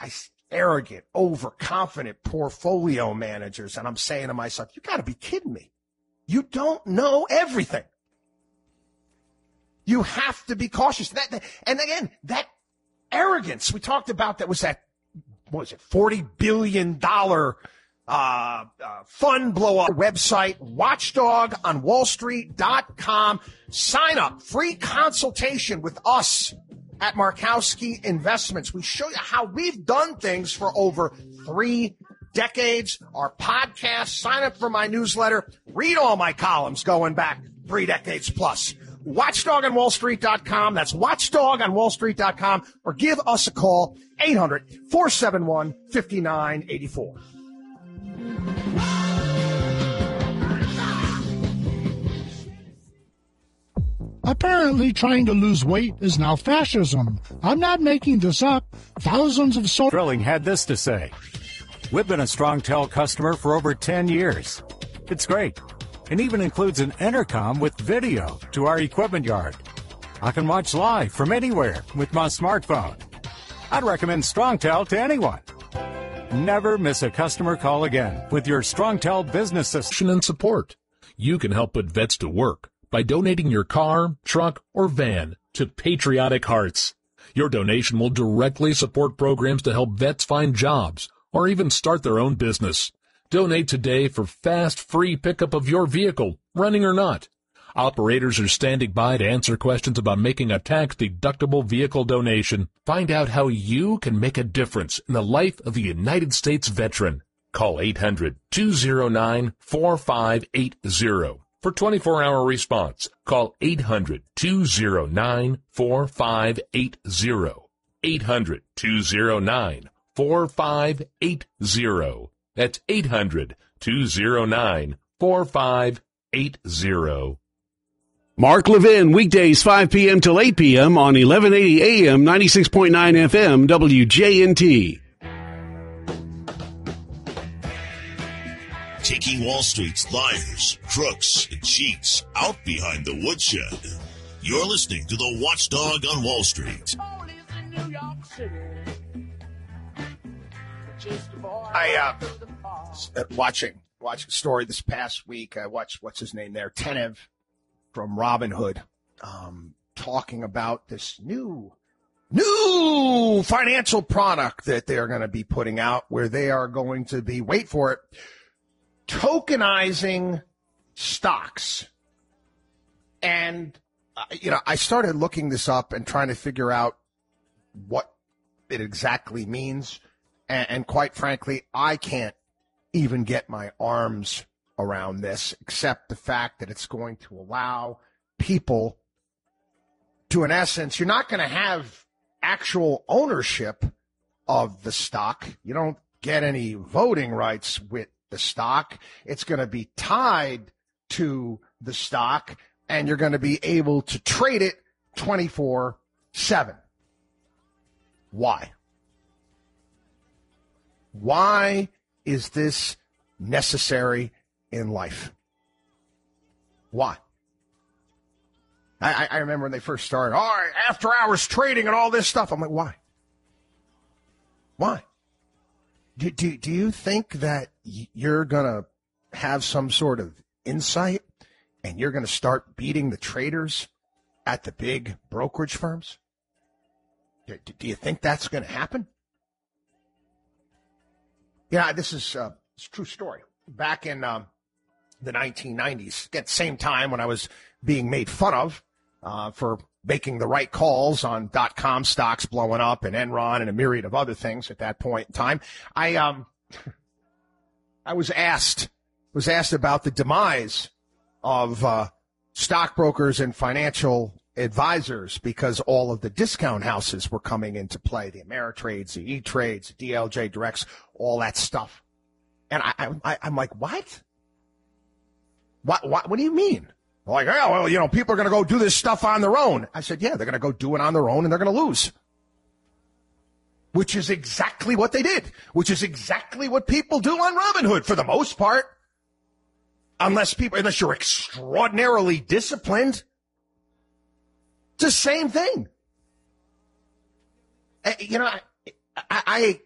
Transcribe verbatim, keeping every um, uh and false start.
I arrogant, overconfident portfolio managers. And I'm saying to myself, you got to be kidding me. You don't know everything. You have to be cautious. That, that, and again, that arrogance we talked about, that was that, what was it, forty billion dollars uh, uh, fund blow up website, watchdog on wall street dot com. Sign up, free consultation with us at Markowski Investments. We show you how we've done things for over three decades. Our podcast, sign up for my newsletter, read all my columns going back three decades plus. watchdog on wall street dot com. That's watchdog on wall street dot com. Or give us a call, eight hundred, four seven one, five nine eight four. Apparently, trying to lose weight is now fascism. I'm not making this up. Thousands of so- Drilling had this to say. We've been a StrongTel customer for over ten years. It's great. It even includes an intercom with video to our equipment yard. I can watch live from anywhere with my smartphone. I'd recommend StrongTel to anyone. Never miss a customer call again with your StrongTel business system. And support. You can help put vets to work by donating your car, truck, or van to Patriotic Hearts. Your donation will directly support programs to help vets find jobs or even start their own business. Donate today for fast, free pickup of your vehicle, running or not. Operators are standing by to answer questions about making a tax-deductible vehicle donation. Find out how you can make a difference in the life of a United States veteran. Call eight hundred, two oh nine, four five eight oh for twenty-four hour response. Call eight hundred, two oh nine, four five eight oh. eight hundred, two oh nine, four five eight oh. That's eight hundred, two oh nine, four five eight oh. Mark Levin, weekdays five p.m. till eight p.m. on eleven eighty A M, ninety-six point nine F M, W J N T. Taking Wall Street's liars, crooks, and cheats out behind the woodshed. You're listening to the Watchdog on Wall Street. I uh, watching watching a story this past week. I watched, what's his name there, Tenev from Robinhood, um, talking about this new new financial product that they're going to be putting out, where they are going to be, wait for it, tokenizing stocks. And uh, you know, I started looking this up and trying to figure out what it exactly means. And, and quite frankly, I can't even get my arms around this, except the fact that it's going to allow people to, in essence, you're not going to have actual ownership of the stock. You don't get any voting rights with the stock. It's going to be tied to the stock, and you're going to be able to trade it twenty-four seven. Why? Why is this necessary in life? Why? I, I remember when they first started, all right, after hours trading and all this stuff. I'm like, why? Why? Do, do, do you think that you're going to have some sort of insight and you're going to start beating the traders at the big brokerage firms? Do, do you think that's going to happen? Yeah, this is uh, it's a true story. Back in um, the nineteen nineties, at the same time when I was being made fun of uh, for making the right calls on dot-com stocks blowing up and Enron and a myriad of other things at that point in time, I um I was asked was asked about the demise of uh, stockbrokers and financial advisors, because all of the discount houses were coming into play, the Ameritrades, the E-Trades, the D L J Directs, all that stuff. And I, I, I'm like, what? What, what, what do you mean? They're like, oh, well, you know, people are going to go do this stuff on their own. I said, yeah, they're going to go do it on their own and they're going to lose. Which is exactly what they did. Which is exactly what people do on Robinhood for the most part. Unless people, unless you're extraordinarily disciplined. It's the same thing. You know, I, I,